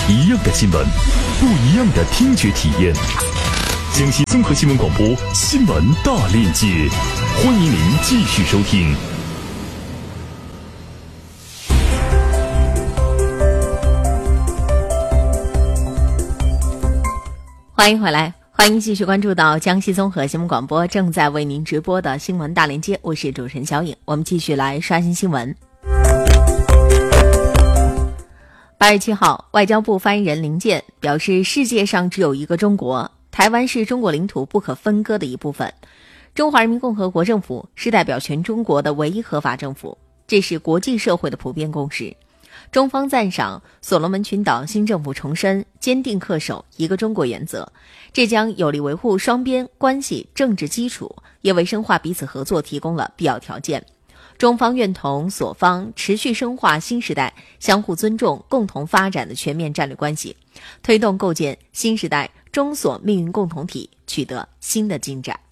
一样的新闻，不一样的听觉体验。江西综合新闻广播新闻大链接，欢迎您继续收听。 欢迎回来，欢迎继续关注到江西综合新闻广播正在为您直播的新闻大连接，我是主持人小颖。我们继续来刷新新闻。8月7号，外交部发言人林健表示，世界上只有一个中国，台湾是中国领土不可分割的一部分。中华人民共和国政府是代表全中国的唯一合法政府，这是国际社会的普遍共识。中方赞赏所罗门群岛新政府重申坚定恪守一个中国原则，这将有力维护双边关系政治基础，也为深化彼此合作提供了必要条件。中方愿同所方持续深化新时代相互尊重、共同发展的全面战略关系，推动构建新时代中所命运共同体取得新的进展。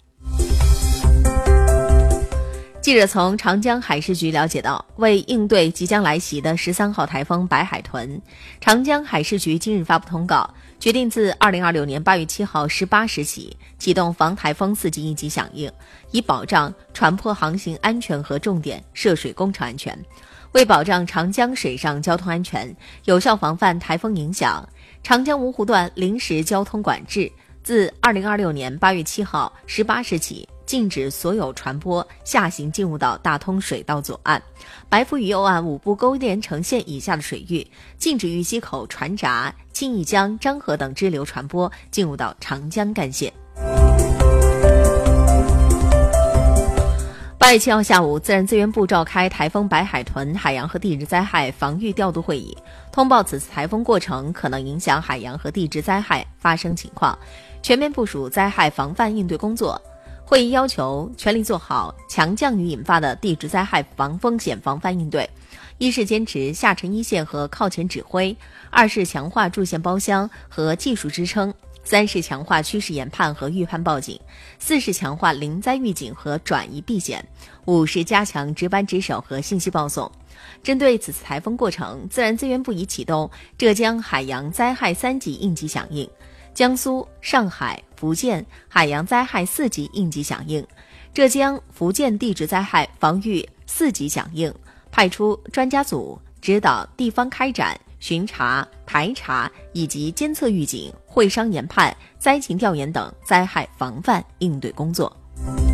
记者从长江海事局了解到，为应对即将来袭的13号台风白海豚，长江海事局今日发布通告，决定自2026年8月7号18时起启动防台风4级应急响应，以保障船舶航行安全和重点涉水工程安全。为保障长江水上交通安全，有效防范台风影响，长江芜湖段临时交通管制自2026年8月7号18时起禁止所有船舶下行进入到大通水道左岸、白浮与右岸5部沟连城线以下的水域，禁止玉溪口、船闸、金义江、漳河等支流船舶进入到长江干线。8月7号下午，自然资源部召开台风白海豚海洋和地质灾害防御调度会议，通报此次台风过程可能影响海洋和地质灾害发生情况，全面部署灾害防范应对工作。会议要求全力做好强降雨引发的地质灾害风险防范应对，一是坚持下沉一线和靠前指挥，二是强化驻线包厢和技术支撑，三是强化趋势研判和预判报警，四是强化临灾预警和转移避险，五是加强值班值守和信息报送。针对此次台风过程，自然资源部已启动浙江海洋灾害3级应急响应，江苏、上海、福建海洋灾害4级应急响应，浙江、福建地质灾害防御4级响应，派出专家组指导地方开展巡查、排查以及监测预警、会商研判、灾情调研等灾害防范应对工作。